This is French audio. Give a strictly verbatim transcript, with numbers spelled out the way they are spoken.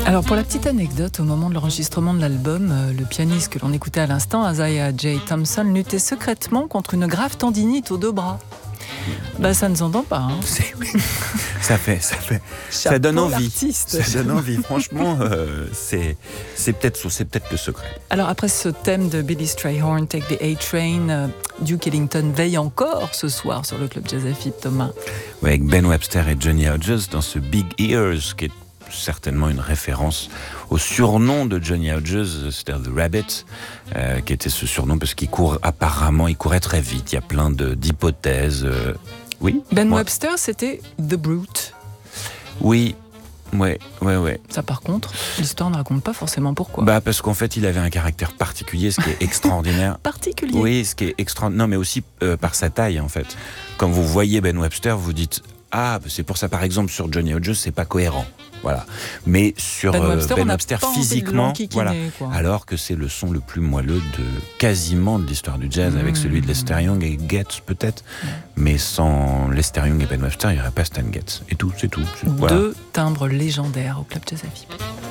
Alors pour la petite anecdote, au moment de l'enregistrement de l'album, euh, le pianiste que l'on écoutait à l'instant, Isaiah J. Thompson, luttait secrètement contre une grave tendinite aux deux bras. Bah ça ne s'entend pas. Hein. C'est, oui. ça fait, ça fait, Chapeau ça donne envie. l'artiste. Ça donne envie. Franchement, euh, c'est, c'est peut-être, c'est peut-être le secret. Alors après ce thème de Billy Strayhorn, Take the A-Train, euh, Duke Ellington veille encore ce soir sur le Club Jazz à Philippe Thomas. Ouais, avec Ben Webster et Johnny Hodges dans ce Big Ears, qui est certainement une référence au surnom de Johnny Hodges, c'est-à-dire The Rabbit, euh, qui était ce surnom parce qu'il court apparemment, il courait très vite. Il y a plein de, d'hypothèses. Euh, oui. Ben moi. Webster, c'était The Brute. Oui. Ouais, ouais, ouais. Ça, par contre, l'histoire ne raconte pas forcément pourquoi. Bah parce qu'en fait, il avait un caractère particulier, ce qui est extraordinaire. Particulier. Oui, ce qui est extraordinaire. Non, mais aussi euh, par sa taille, en fait. Quand vous voyez Ben Webster, vous dites ah, c'est pour ça, par exemple, sur Johnny Hodges, c'est pas cohérent. Voilà. Mais sur Ben Webster, euh, Ben on Webster pas physiquement, voilà. Quoi. Alors que c'est le son le plus moelleux de quasiment de l'histoire du jazz, mmh. avec celui de Lester Young et Getz peut-être. Mmh. Mais sans Lester Young et Ben Webster, il n'y aurait pas Stan Getz. Et tout, c'est tout. C'est, Deux voilà. timbres légendaires au Club Jazz à Philippe.